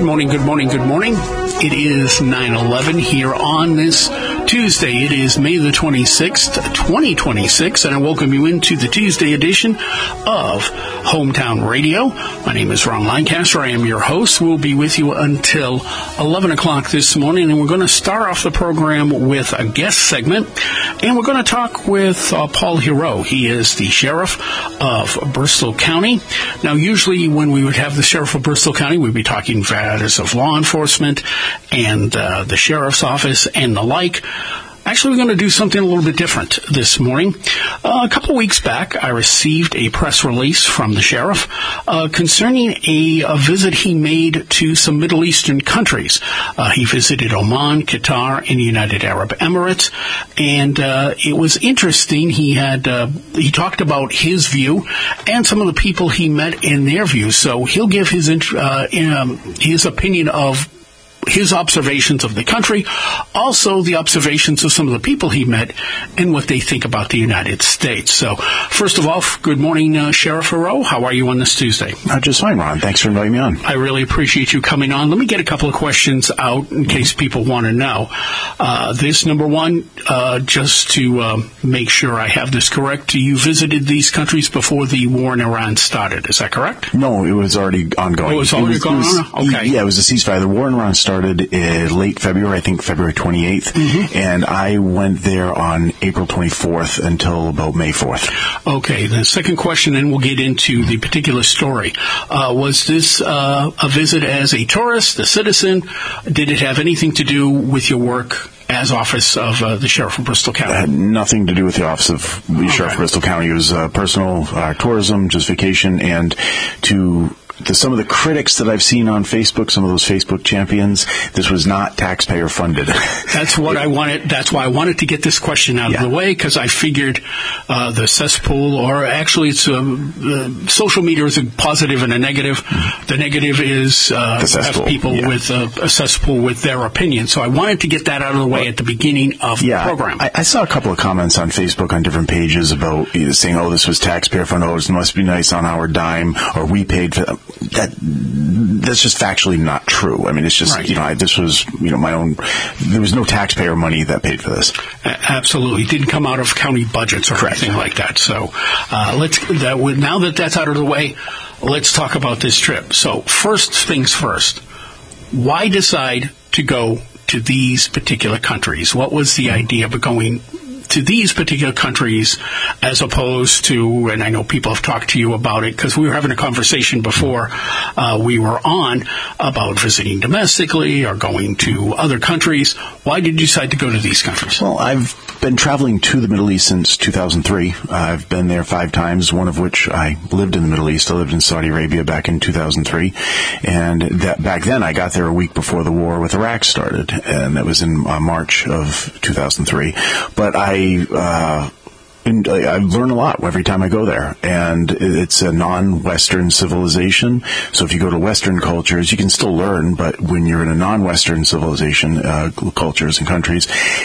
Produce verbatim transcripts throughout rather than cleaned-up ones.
morning, good morning, good morning. It is nine eleven here on this Tuesday. It is May the twenty-sixth, twenty twenty-six, and I welcome you into the Tuesday edition of Hometown Radio. My name is Ron Lancaster. I am your host. We'll be with you until eleven o'clock this morning, and we're going to start off the program with a guest segment, and we're going to talk with uh, Paul Heroux. He is the Sheriff of Bristol County. Now, usually when we would have the Sheriff of Bristol County, we'd be talking matters of law enforcement and uh, the Sheriff's Office and the like. Actually, we're going to do something a little bit different this morning. Uh, a couple of weeks back, I received a press release from the sheriff uh, concerning a, a visit he made to some Middle Eastern countries. Uh, he visited Oman, Qatar, and the United Arab Emirates, and uh, it was interesting. He had uh, he talked about his view and some of the people he met in their view. So he'll give his uh, um, his opinion of his observations of the country, also the observations of some of the people he met and what they think about the United States. So, first of all, good morning, uh, Sheriff Heroux. How are you on this Tuesday? Uh, just fine, Ron. Thanks for inviting me on. I really appreciate you coming on. Let me get a couple of questions out in case people want to know. Uh, this, number one, uh, just to uh, make sure I have this correct, you visited these countries before the war in Iran started. Is that correct? No, it was already ongoing. Oh, it was already it was, going it was, on? Okay. Yeah, it was a ceasefire. The war in Iran started started uh, late February, I think February twenty-eighth, mm-hmm. and I went there on April twenty-fourth until about May fourth. Okay, the second question, and we'll get into the particular story. Uh, was this uh, a visit as a tourist, a citizen? Did it have anything to do with your work as office of uh, the Sheriff of Bristol County? It had nothing to do with the office of the okay. Sheriff of Bristol County. It was uh, personal uh, tourism, just vacation, and to... The, some of the critics that I've seen on Facebook, some of those Facebook champions, this was not taxpayer funded. That's what I wanted. That's why I wanted to get this question out yeah. of the way, because I figured uh, the cesspool, or actually, it's a, uh, social media is a positive and a negative. Mm-hmm. The negative is uh, have people yeah. with a, a cesspool with their opinion. So I wanted to get that out of the way at the beginning of yeah, the program. I, I saw a couple of comments on Facebook on different pages about you know, saying, "Oh, this was taxpayer funded. Oh, this must be nice on our dime," or "We paid for." That that's just factually not true. I mean, it's just right. you know, I, this was you know my own. There was no taxpayer money that paid for this. A- absolutely, it didn't come out of county budgets or Correct. anything like that. So uh, let's that now that that's out of the way, let's talk about this trip. So first things first, why decide to go to these particular countries? What was the idea of going to these particular countries as opposed to, and I know people have talked to you about it because we were having a conversation before uh, we were on about visiting domestically or going to other countries. Why did you decide to go to these countries? Well, I've been traveling to the Middle East since two thousand three. Uh, I've been there five times, one of which I lived in the Middle East. I lived in Saudi Arabia back in two thousand three. And that back then I got there a week before the war with Iraq started. And that was in uh, March of two thousand three. But I Uh, and I learn a lot every time I go there, and it's a non-Western civilization. So if you go to Western cultures, you can still learn, but when you're in a non-Western civilization, uh, cultures and countries,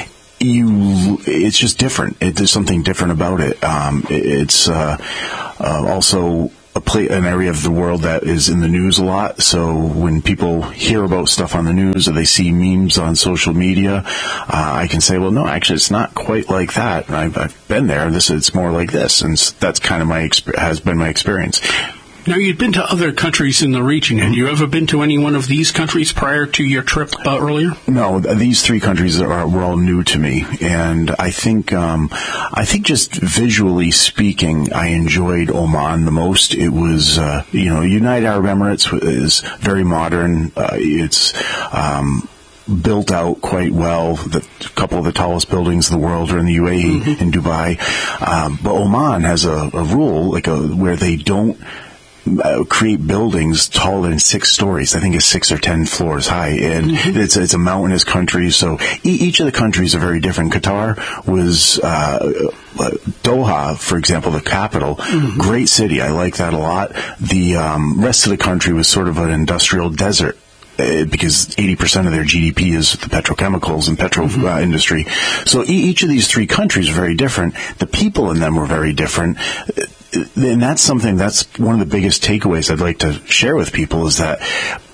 you it's just different. It, there's something different about it. Um, it it's uh, uh, also a play, an area of the world that is in the news a lot. So when people hear about stuff on the news or they see memes on social media, uh, I can say, well, no, actually, it's not quite like that. And I've, I've been there. This it's more like this, and that's kind of my exp- has been my experience. Now, you've been to other countries in the region. Have you ever been to any one of these countries prior to your trip uh, earlier? No, these three countries are were all new to me, and I think um, I think just visually speaking, I enjoyed Oman the most. It was, uh, you know, United Arab Emirates is very modern. Uh, it's um, built out quite well. The couple of the tallest buildings in the world are in the U A E, mm-hmm. in Dubai, um, but Oman has a, a rule like a, where they don't Uh, create buildings taller than six stories. I think it's six or ten floors high, and mm-hmm. it's it's a mountainous country. So e- each of the countries are very different. Qatar was uh, Doha, for example, the capital. Mm-hmm. Great city. I like that a lot. The um, rest of the country was sort of an industrial desert. Uh, because eighty percent of their G D P is the petrochemicals and petro mm-hmm. uh, industry. So e- each of these three countries are very different. The people in them were very different. And that's something, that's one of the biggest takeaways I'd like to share with people, is that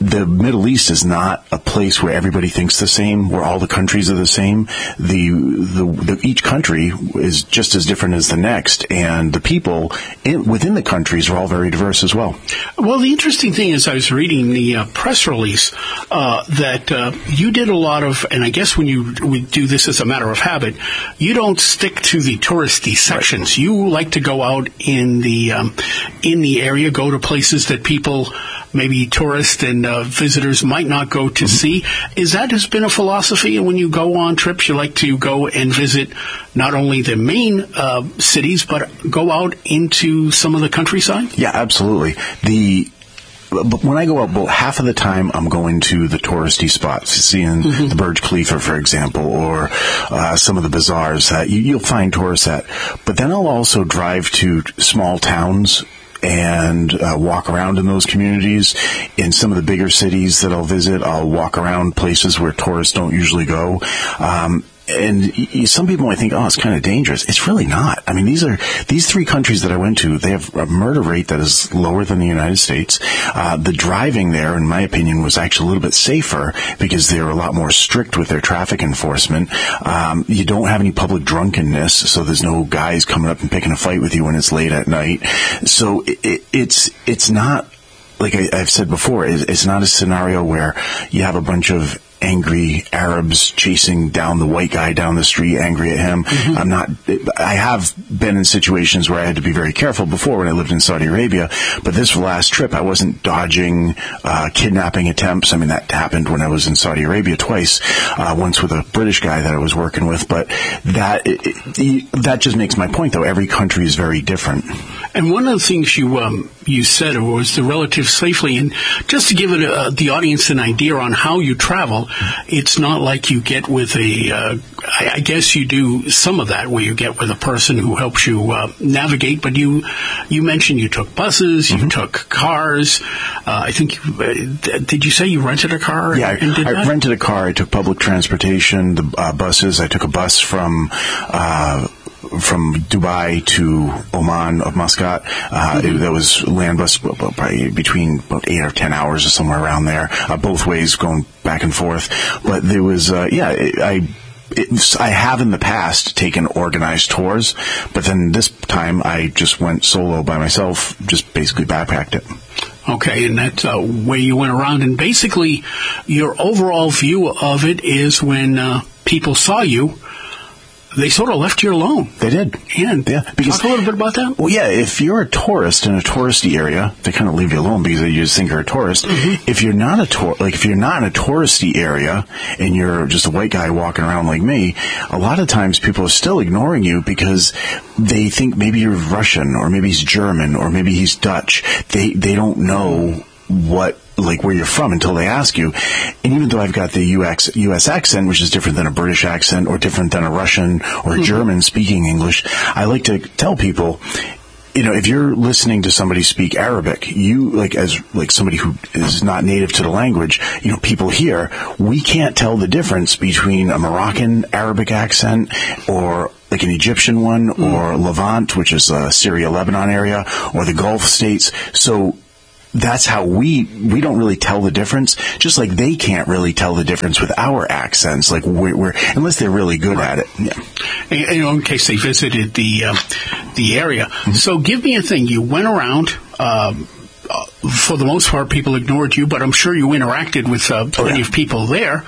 the Middle East is not a place where everybody thinks the same, where all the countries are the same. The, the, the each country is just as different as the next, and the people in, within the countries are all very diverse as well. Well, the interesting thing is I was reading the uh, press release uh, that uh, you did a lot of, and I guess when you we do this as a matter of habit, you don't stick to the touristy sections. Right. You like to go out in the um, in the area, go to places that people, maybe tourists and uh, visitors, might not go to mm-hmm. see. Is that has been a philosophy? And when you go on trips, you like to go and visit not only the main uh, cities, but go out into some of the countryside? Yeah, absolutely. The But when I go out, well, half of the time I'm going to the touristy spots, seeing mm-hmm. the Burj Khalifa, for example, or uh, some of the bazaars that you, you'll find tourists at. But then I'll also drive to small towns and uh, walk around in those communities. In some of the bigger cities that I'll visit, I'll walk around places where tourists don't usually go. Um, And some people might think, oh, it's kind of dangerous. It's really not. I mean, these are these three countries that I went to, they have a murder rate that is lower than the United States. Uh, the driving there, in my opinion, was actually a little bit safer because they're a lot more strict with their traffic enforcement. Um, you don't have any public drunkenness, so there's no guys coming up and picking a fight with you when it's late at night. So it, it, it's it's not, like I, I've said before, it's, it's not a scenario where you have a bunch of angry Arabs chasing down the white guy down the street, angry at him. Mm-hmm. I'm not, I have been in situations where I had to be very careful before when I lived in Saudi Arabia, but this last trip, I wasn't dodging uh, kidnapping attempts. I mean, that happened when I was in Saudi Arabia twice, uh, once with a British guy that I was working with, but that, it, it, that just makes my point, though. Every country is very different. And one of the things you um, you said was the relative safely, and just to give it a, the audience an idea on how you travel, it's not like you get with a, uh, I, I guess you do some of that where you get with a person who helps you uh, navigate, but you you mentioned you took buses, you mm-hmm. took cars. Uh, I think, you, uh, did you say you rented a car? Yeah, and, and did I that? rented a car. I took public transportation, the uh, buses. I took a bus from uh from Dubai to Oman of Muscat. Uh, mm-hmm. it, that was land bus, probably between about eight or ten hours or somewhere around there, uh, both ways going back and forth. But there was, uh, yeah, it, I, it, I have in the past taken organized tours, but then this time I just went solo by myself, just basically backpacked it. Okay, and that's uh, where you went around. And basically, your overall view of it is when uh, people saw you, they sort of left you alone. They did. And yeah, because, talk a little bit about that. Well, yeah, if you're a tourist in a touristy area, they kind of leave you alone because they just think you're a tourist. Mm-hmm. If you're not a tour, like if you're not in a touristy area and you're just a white guy walking around like me, a lot of times people are still ignoring you because they think maybe you're Russian or maybe he's German or maybe he's Dutch. They they don't know what, like where you're from until they ask you. And even though I've got the U X, U S accent, which is different than a British accent or different than a Russian or a mm-hmm. German speaking English, I like to tell people, you know, if you're listening to somebody speak Arabic, you, like, as, like, somebody who is not native to the language, you know, people here, we can't tell the difference between a Moroccan Arabic accent or like an Egyptian one mm-hmm. or Levant, which is uh, Syria, Lebanon area, or the Gulf states. So, that's how we, we don't really tell the difference, just like they can't really tell the difference with our accents, like we're, we're unless they're really good right. at it. Yeah. And, you know, in case they visited the, uh, the area. Mm-hmm. So give me a thing. You went around, um, uh, for the most part, people ignored you, but I'm sure you interacted with uh, plenty oh, yeah. of people there.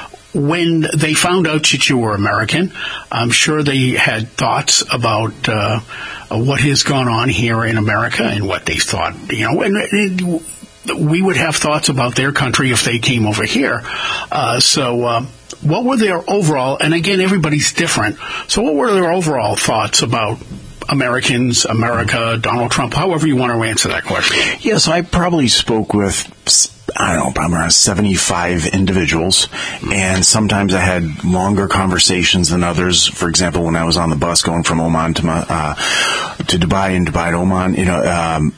When they found out that you were American, I'm sure they had thoughts about uh, what has gone on here in America and what they thought, you know, and it, we would have thoughts about their country if they came over here. Uh, so uh, what were their overall, and again, everybody's different, so what were their overall thoughts about Americans, America, Donald Trump, however you want to answer that question? Yes, yeah, so I probably spoke with, I don't know, probably around seventy-five individuals, and sometimes I had longer conversations than others. For example, when I was on the bus going from Oman to uh, to Dubai and Dubai to Oman, you know, um,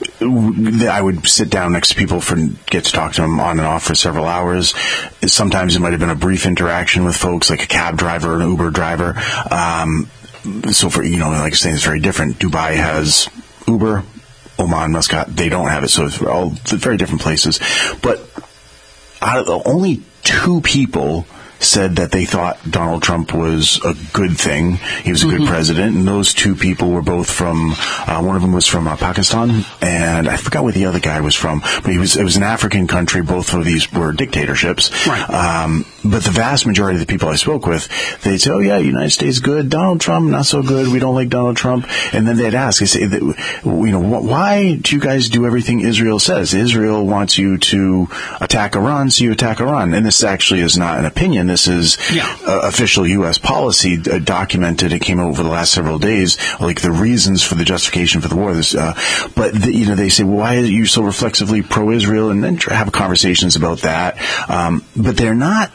I would sit down next to people for get to talk to them on and off for several hours. Sometimes it might have been a brief interaction with folks, like a cab driver or an Uber driver. Um, so for, you know, like I say, it's very different. Dubai has Uber. Oman, Muscat, they don't have it. So it's all very different places. But out of the only two people said that they thought Donald Trump was a good thing. He was a mm-hmm. good president, and those two people were both from, uh, one of them was from uh, Pakistan, and I forgot where the other guy was from, but he was, it was an African country. Both of these were dictatorships. Right. Um, but the vast majority of the people I spoke with, they'd say, oh yeah, United States good, Donald Trump not so good, we don't like Donald Trump. And then they'd ask, they say, you know, why do you guys do everything Israel says? Israel wants you to attack Iran, so you attack Iran. And this actually is not an opinion. This is yeah. uh, official U S policy uh, documented. It came out over the last several days, like the reasons for the justification for the war. This, uh, but the, you know, they say, well, why are you so reflexively pro-Israel? And then have conversations about that. Um, but they're not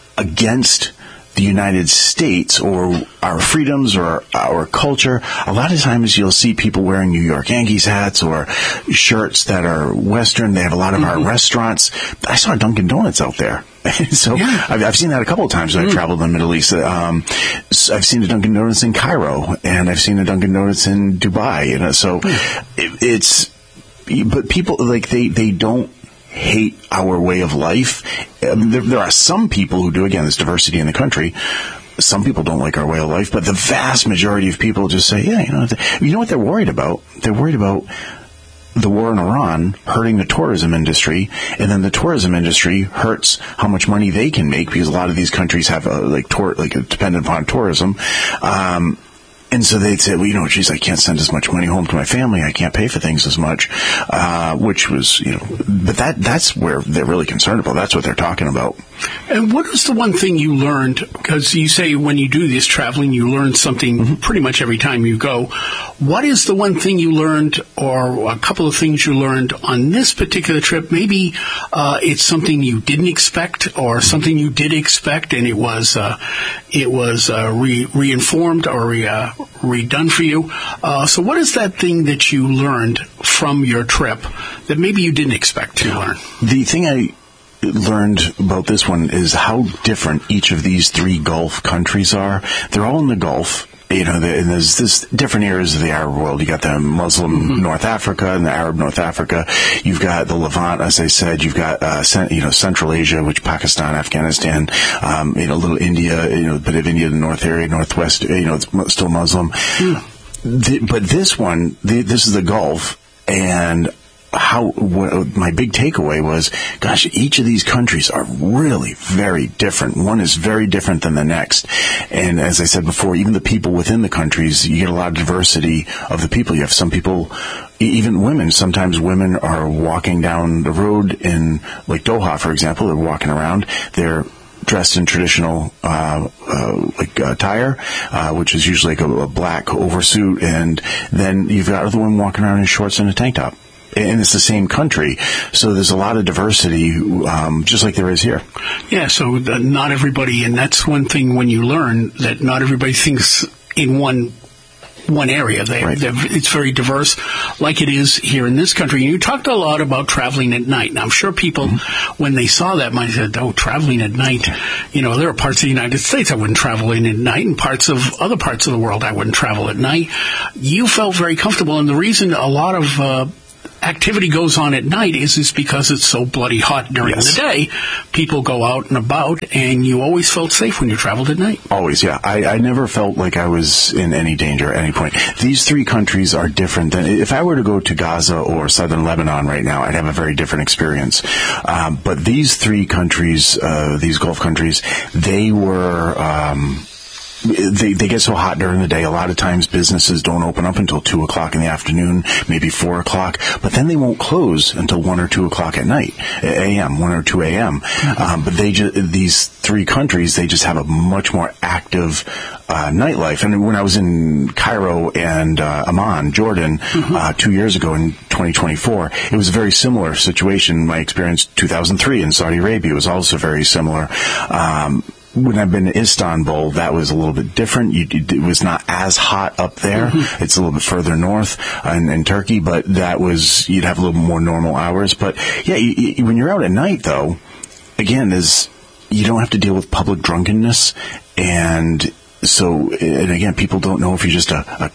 against the United States or our freedoms or our culture. A lot of times you'll see people wearing New York Yankees hats or shirts that are Western. They have a lot of mm-hmm. our restaurants. I saw Dunkin' Donuts out there. so yeah. I've, I've seen that a couple of times when mm. I've traveled in the Middle East. Um, so I've seen a Dunkin' Donuts in Cairo, and I've seen a Dunkin' Donuts in Dubai. You know, so mm. it, it's, but people, like, they, they don't hate our way of life. Um, there, there are some people who do. Again, there's diversity in the country. Some people don't like our way of life, but the vast majority of people just say, yeah, you know, you know what they're worried about? They're worried about the war in Iran hurting the tourism industry, and then the tourism industry hurts how much money they can make, because a lot of these countries have a, like tour, like a dependent upon tourism. Um, And so they'd say, well, you know, geez, I can't send as much money home to my family. I can't pay for things as much, uh, which was, you know, but that that's where they're really concerned about. That's what they're talking about. And what is the one thing you learned? Because you say when you do this traveling, you learn something mm-hmm. pretty much every time you go. What is the one thing you learned, or a couple of things you learned on this particular trip? Maybe uh, it's something you didn't expect, or something you did expect, and it was uh, it was uh, re- reinformed or re- uh, redone for you. Uh, so what is that thing that you learned from your trip that maybe you didn't expect to learn? The thing I learned about this one is how different each of these three Gulf countries are. They're all in the Gulf. You know, and there's this different areas of the Arab world. You got the Muslim mm-hmm. North Africa and the Arab North Africa. You've got the Levant, as I said. You've got, uh, you know, Central Asia, which Pakistan, Afghanistan, um, you know, little India, you know, a bit of India, the north area, northwest, you know, it's still Muslim. Mm. The, but this one, the, this is the Gulf, and how what, my big takeaway was, gosh, each of these countries are really very different. One is very different than the next. And as I said before, even the people within the countries, you get a lot of diversity of the people. You have some people, even women, sometimes women are walking down the road in, like Doha, for example, they're walking around, they're dressed in traditional uh, uh, like uh, attire, uh, which is usually like a, a black oversuit, and then you've got other women walking around in shorts and a tank top. And it's the same country, so there's a lot of diversity, um, just like there is here. Yeah, so the, not everybody, and that's one thing when you learn that not everybody thinks in one one area. They, right. It's very diverse, like it is here in this country. And you talked a lot about traveling at night. Now, I'm sure people, mm-hmm. when they saw that, might have said, oh, traveling at night. You know, there are parts of the United States I wouldn't travel in at night, and parts of other parts of the world I wouldn't travel at night. You felt very comfortable, and the reason a lot of uh, activity goes on at night is is because it's so bloody hot during yes. the day. People go out and about, and you always felt safe when you traveled at night. Always, yeah. I, I never felt like I was in any danger at any point. These three countries are different than, if I were to go to Gaza or southern Lebanon right now, I'd have a very different experience. Um, but these three countries, uh, these Gulf countries, they were... Um, They they get so hot during the day. A lot of times businesses don't open up until two o'clock in the afternoon, maybe four o'clock, but then they won't close until one or two o'clock at night, a m, one or two a m. Mm-hmm. Um, but they just, these three countries, they just have a much more active uh, nightlife. And when I was in Cairo and uh, Amman, Jordan, mm-hmm. uh, two years ago in twenty twenty-four, it was a very similar situation. My experience two thousand three in Saudi Arabia was also very similar. Um, When I've been to Istanbul, that was a little bit different. You, it was not as hot up there. Mm-hmm. It's a little bit further north uh, in, in Turkey, but that was, you'd have a little more normal hours. But yeah, you, you, when you're out at night, though, again, there's, you don't have to deal with public drunkenness. And so, and again, people don't know if you're just a, a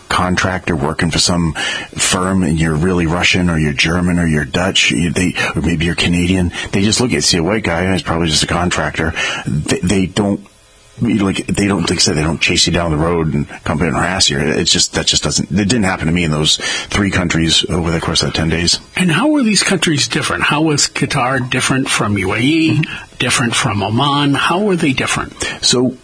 contractor working for some firm and you're really Russian or you're German or you're Dutch, you, they, or maybe you're Canadian, they just look at you, see a white guy, he's probably just a contractor. They, they don't, like, they don't, like I said, they don't chase you down the road and come in and harass you. It's just, that just doesn't, it didn't happen to me in those three countries over the course of that ten days. And how are these countries different? How is Qatar different from U A E, mm-hmm. different from Oman? How are they different? So,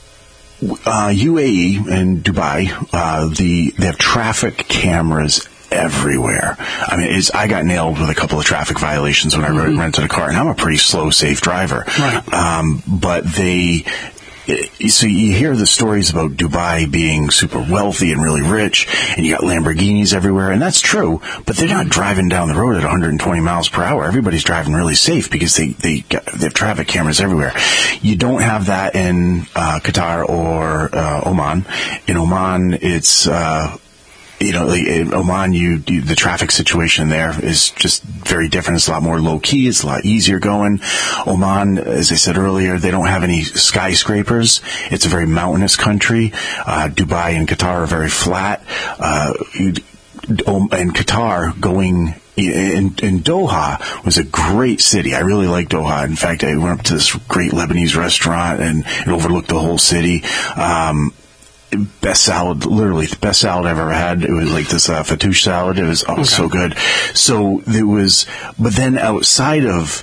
Uh, U A E and Dubai, uh, the they have traffic cameras everywhere. I mean, it's, I got nailed with a couple of traffic violations when mm-hmm. I rented a car, and I'm a pretty slow, safe driver. Right. Um, but they. So you hear the stories about Dubai being super wealthy and really rich, and you got Lamborghinis everywhere, and that's true, but they're not driving down the road at one hundred twenty miles per hour. Everybody's driving really safe because they, they, got, they have traffic cameras everywhere. You don't have that in uh, Qatar or uh, Oman. In Oman, it's... Uh, You know, in Oman, you, you the traffic situation there is just very different. It's a lot more low key. It's a lot easier going. Oman, as I said earlier, they don't have any skyscrapers. It's a very mountainous country. Uh, Dubai and Qatar are very flat. Uh, and Qatar going in, in Doha was a great city. I really liked Doha. In fact, I went up to this great Lebanese restaurant and it overlooked the whole city. Um, Best salad, literally the best salad I've ever had. It was like this uh, fattoush salad. It was oh, okay. so good. So there was, but then outside of,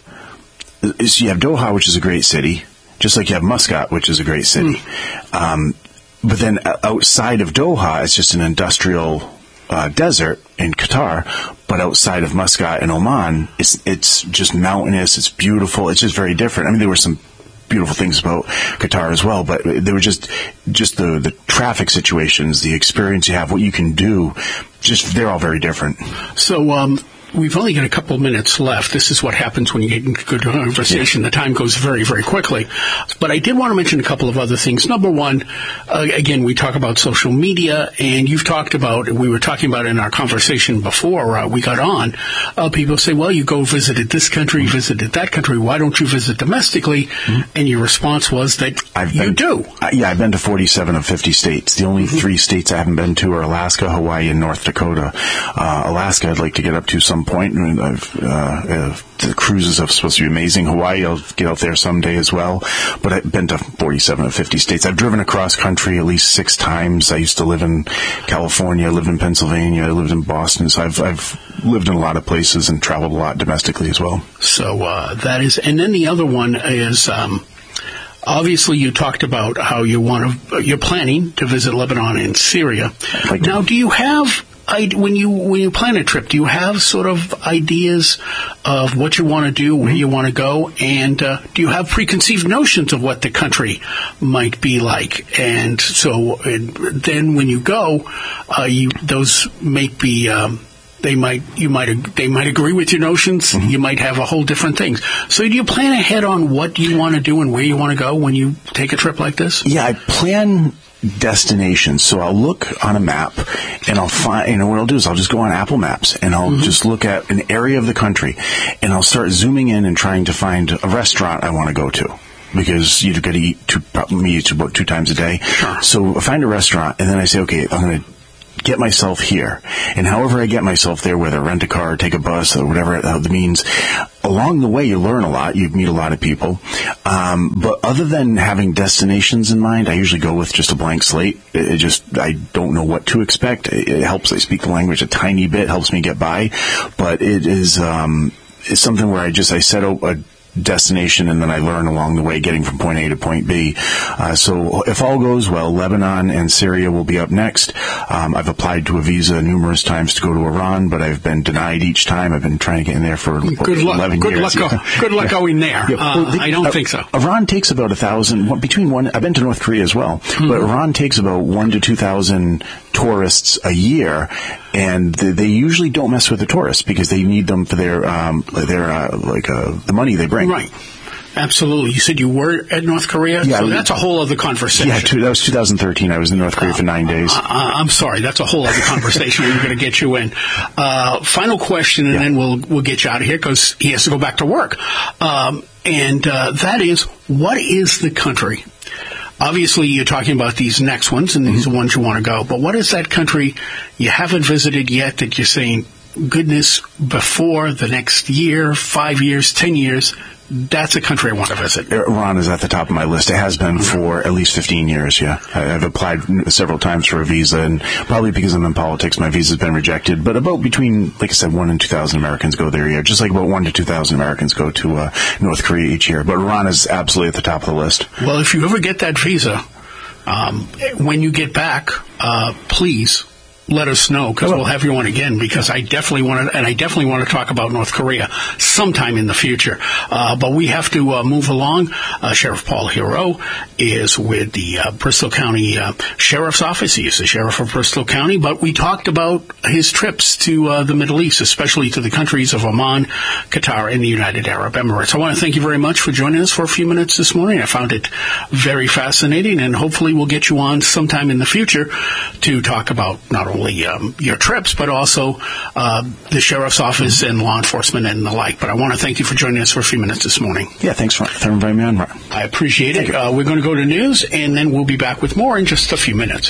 so you have Doha, which is a great city, just like you have Muscat, which is a great city. Mm. Um, but then outside of Doha, it's just an industrial uh, desert in Qatar. But outside of Muscat and Oman, it's it's just mountainous. It's beautiful. It's just very different. I mean, there were some beautiful things about Qatar as well, but they were just just the the traffic situations, the experience you have, what you can do, just they're all very different. So um we've only got a couple of minutes left. This is what happens when you get into good conversation. Yeah. The time goes very, very quickly. But I did want to mention a couple of other things. Number one, uh, again, we talk about social media, and you've talked about, we were talking about in our conversation before uh, we got on, uh, people say, well, you go visited this country, mm-hmm. visited that country, why don't you visit domestically? Mm-hmm. And your response was that I've you been, do. Uh, yeah, I've been to forty-seven of fifty states. The only mm-hmm. three states I haven't been to are Alaska, Hawaii, and North Dakota. Uh, Alaska, I'd like to get up to some point. I mean, I've, uh, uh, the cruises are supposed to be amazing. Hawaii, I'll get out there someday as well. But I've been to forty-seven of fifty states. I've driven across country at least six times. I used to live in California, I lived in Pennsylvania, I lived in Boston. So I've, I've lived in a lot of places and traveled a lot domestically as well. So uh, that is, and then the other one is, um, obviously you talked about how you want to, you're planning to visit Lebanon and Syria. Like now, do you have, I, when you when you plan a trip, do you have sort of ideas of what you want to do, where you want to go, and uh, do you have preconceived notions of what the country might be like? And so, and then when you go, uh, you those might be um, they might you might they might agree with your notions. Mm-hmm. You might have a whole different things. So, do you plan ahead on what you want to do and where you want to go when you take a trip like this? Yeah, I plan destinations. So I'll look on a map and I'll find, you know, what I'll do is I'll just go on Apple Maps and I'll mm-hmm. just look at an area of the country and I'll start zooming in and trying to find a restaurant I want to go to. Because you've got to eat two, me eat about two times a day. Sure. So I find a restaurant and then I say, okay, I'm going to get myself here. And however I get myself there, whether rent a car, take a bus, or whatever that means, along the way you learn a lot, you meet a lot of people. Um, but other than having destinations in mind, I usually go with just a blank slate. It, it just, I don't know what to expect. It, it helps I speak the language a tiny bit, helps me get by. But it is, um, it's something where I just, I set out a destination and then I learn along the way getting from point A to point B. Uh, so if all goes well, Lebanon and Syria will be up next. Um, I've applied to a visa numerous times to go to Iran, but I've been denied each time. I've been trying to get in there for good luck, eleven good years. Luck, yeah. Good luck yeah. going there. Yeah. Uh, well, they, I don't uh, think so. Iran takes about a thousand, between one, I've been to North Korea as well, mm-hmm. but Iran takes about one to two thousand tourists a year, and they usually don't mess with the tourists because they need them for their, um, their, uh, like, uh, the money they bring. Right. Absolutely. You said you were at North Korea? Yeah. So that's a whole other conversation. Yeah, two, that was two thousand thirteen. I was in North Korea uh, for nine days. Uh, I'm sorry. That's a whole other conversation. We're going to get you in. Uh, final question, and yeah. then we'll we'll get you out of here because he has to go back to work. Um, and uh, that is, what is the country obviously you're talking about these next ones, and these mm-hmm. are ones you want to go. But what is that country you haven't visited yet that you're saying, goodness, before the next year, five years, ten years, that's a country I want to visit? Iran is at the top of my list. It has been for at least fifteen years, yeah. I've applied several times for a visa, and probably because I'm in politics, my visa's been rejected. But about between, like I said, one and two thousand Americans go there a year, just like about one to two thousand Americans go to uh, North Korea each year. But Iran is absolutely at the top of the list. Well, if you ever get that visa, um, when you get back, uh, please let us know, because we'll have you on again, because I definitely want to, and I definitely want to talk about North Korea sometime in the future. Uh, but we have to uh, move along. Uh, Sheriff Paul Heroux is with the uh, Bristol County uh, Sheriff's Office. He is the Sheriff of Bristol County, but we talked about his trips to uh, the Middle East, especially to the countries of Oman, Qatar, and the United Arab Emirates. I want to thank you very much for joining us for a few minutes this morning. I found it very fascinating, and hopefully we'll get you on sometime in the future to talk about not only Only, um, your trips, but also uh, the Sheriff's Office and law enforcement and the like. But I want to thank you for joining us for a few minutes this morning. Yeah, thanks for, for inviting me on. I appreciate it. Uh, we're going to go to news, and then we'll be back with more in just a few minutes.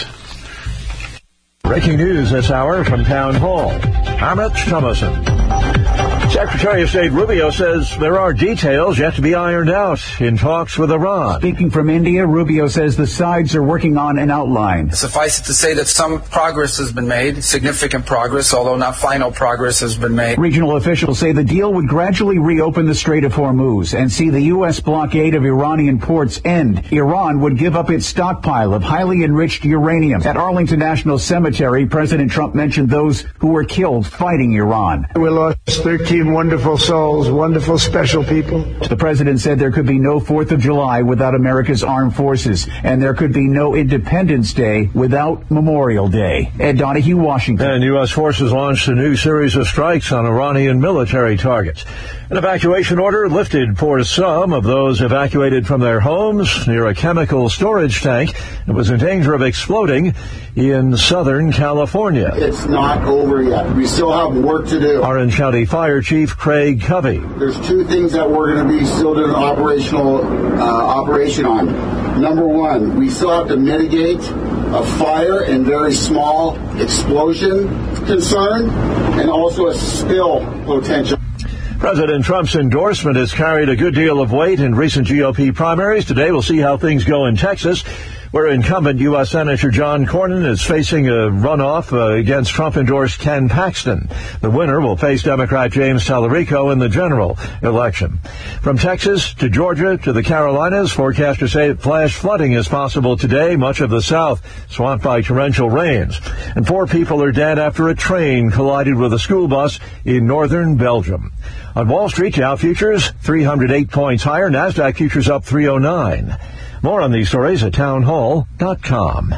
Breaking news this hour from Town Hall. Amit Thomason. Secretary of State Rubio says there are details yet to be ironed out in talks with Iran. Speaking from India, Rubio says the sides are working on an outline. Suffice it to say that some progress has been made, significant progress, although not final progress has been made. Regional officials say the deal would gradually reopen the Strait of Hormuz and see the U S blockade of Iranian ports end. Iran would give up its stockpile of highly enriched uranium. At Arlington National Cemetery, President Trump mentioned those who were killed fighting Iran. We lost thirteen wonderful souls, wonderful, special people. The president said there could be no fourth of July without America's armed forces, and there could be no Independence Day without Memorial Day. Ed Donahue, Washington. And U S forces launched a new series of strikes on Iranian military targets. An evacuation order lifted for some of those evacuated from their homes near a chemical storage tank that was in danger of exploding in Southern California. It's not over yet. We still have work to do. Orange County Fire Chief Craig Covey. There's two things that we're going to be still doing operational uh, operation on. Number one, we still have to mitigate a fire and very small explosion concern, and also a spill potential. President Trump's endorsement has carried a good deal of weight in recent G O P primaries. Today we'll see how things go in Texas, where incumbent U S Senator John Cornyn is facing a runoff uh, against Trump-endorsed Ken Paxton. The winner will face Democrat James Tallarico in the general election. From Texas to Georgia to the Carolinas, forecasters say flash flooding is possible today. Much of the South swamped by torrential rains. And four people are dead after a train collided with a school bus in northern Belgium. On Wall Street, Dow futures three hundred eight points higher. NASDAQ futures up three oh nine. More on these stories at townhall dot com.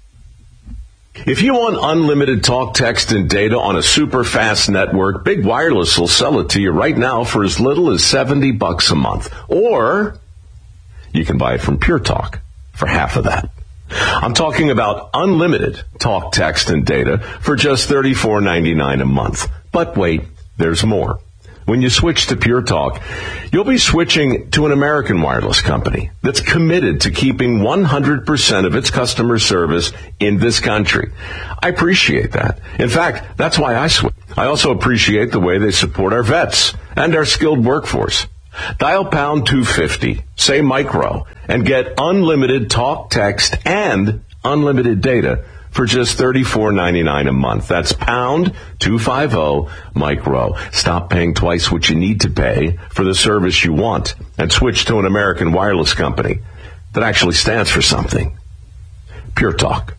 If you want unlimited talk, text, and data on a super fast network, Big Wireless will sell it to you right now for as little as seventy bucks a month. Or you can buy it from Pure Talk for half of that. I'm talking about unlimited talk, text, and data for just thirty-four ninety-nine a month. But wait, there's more. When you switch to Pure Talk, you'll be switching to an American wireless company that's committed to keeping one hundred percent of its customer service in this country. I appreciate that. In fact, that's why I switch. I also appreciate the way they support our vets and our skilled workforce. Dial pound two fifty, say micro, and get unlimited talk, text, and unlimited data for just thirty-four ninety-nine a month. That's pound two fifty micro. Stop paying twice what you need to pay for the service you want and switch to an American wireless company that actually stands for something. Pure Talk.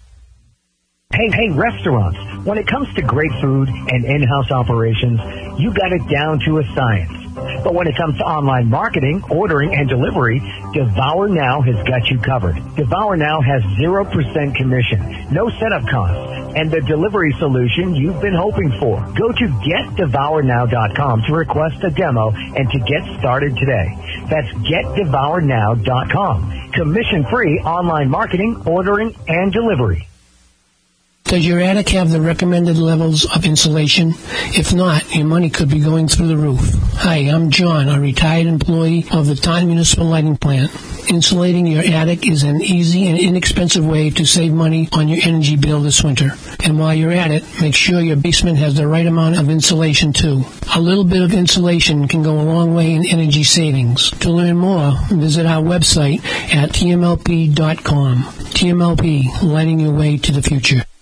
Hey, hey, restaurants. When it comes to great food and in-house operations, you got it down to a science. But when it comes to online marketing, ordering, and delivery, Devour Now has got you covered. Devour Now has zero percent commission, no setup costs, and the delivery solution you've been hoping for. Go to get devour now dot com to request a demo and to get started today. That's get devour now dot com. Commission-free online marketing, ordering, and delivery. Does your attic have the recommended levels of insulation? If not, your money could be going through the roof. Hi, I'm John, a retired employee of the Taunton Municipal Lighting Plant. Insulating your attic is an easy and inexpensive way to save money on your energy bill this winter. And while you're at it, make sure your basement has the right amount of insulation too. A little bit of insulation can go a long way in energy savings. To learn more, visit our website at T M L P dot com. T M L P, lighting your way to the future.